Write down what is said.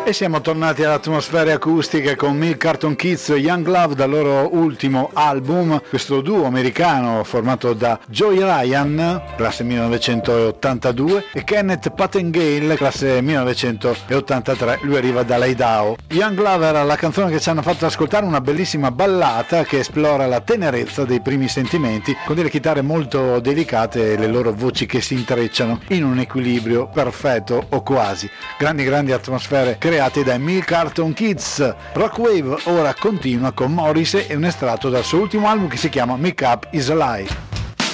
E siamo tornati alle atmosfere acustiche con Milk Carton Kids Young Love dal loro ultimo album, questo duo americano formato da Joey Ryan, classe 1982, e Kenneth Patengale, classe 1983, lui arriva dall'Idaho. Young Love era la canzone che ci hanno fatto ascoltare, una bellissima ballata che esplora la tenerezza dei primi sentimenti con delle chitarre molto delicate e le loro voci che si intrecciano in un equilibrio perfetto o quasi. Grandi atmosfere create dai Milk Carton Kids. Rockwave ora continua con Morrissey e un estratto dal suo ultimo album che si chiama Make Up Is a Lie.